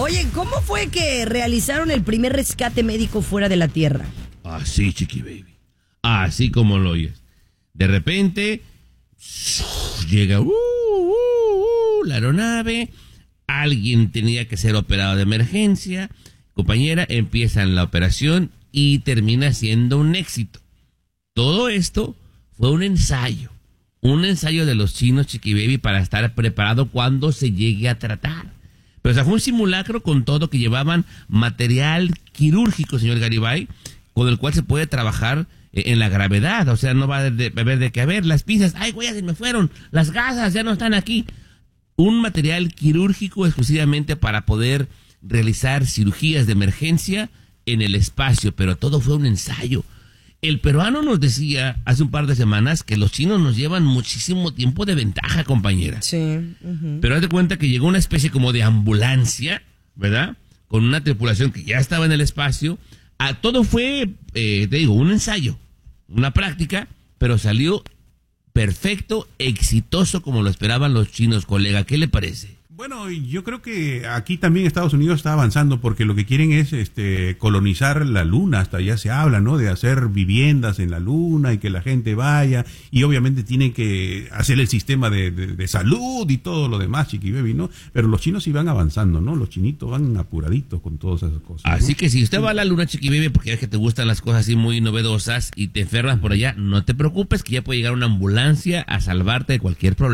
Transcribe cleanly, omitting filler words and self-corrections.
Oye, ¿cómo fue que realizaron el primer rescate médico fuera de la Tierra? Así, Chiqui Baby. Así como lo oyes. De repente, llega la aeronave. Alguien tenía que ser operado de emergencia. Compañera, empiezan la operación y termina siendo un éxito. Todo esto fue un ensayo de los chinos, Chiqui Baby, para estar preparado cuando se llegue a tratar. Pero o sea, fue un simulacro con todo, que llevaban material quirúrgico, señor Garibay, con el cual se puede trabajar en la gravedad. O sea, no va a haber de que, a ver, las pinzas, ay, güey, ya se me fueron, las gasas ya no están aquí. Un material quirúrgico exclusivamente para poder realizar cirugías de emergencia en el espacio, pero todo fue un ensayo. El peruano nos decía hace un par de semanas que los chinos nos llevan muchísimo tiempo de ventaja, compañera. Sí. Pero haz de cuenta que llegó una especie como de ambulancia, ¿verdad? Con una tripulación que ya estaba en el espacio. Todo fue, te digo, un ensayo, una práctica, pero salió perfecto, exitoso como lo esperaban los chinos, colega. ¿Qué le parece? Bueno, yo creo que aquí también Estados Unidos está avanzando, porque lo que quieren es colonizar la luna. Hasta ya se habla, ¿no?, de hacer viviendas en la luna y que la gente vaya, y obviamente tienen que hacer el sistema de salud y todo lo demás, Chiqui Baby, ¿no? Pero los chinos sí van avanzando, ¿no? Los chinitos van apuraditos con todas esas cosas, ¿no? Así que si usted va a la luna, Chiqui Baby, porque es que te gustan las cosas así muy novedosas y te enfermas por allá, no te preocupes, que ya puede llegar una ambulancia a salvarte de cualquier problema.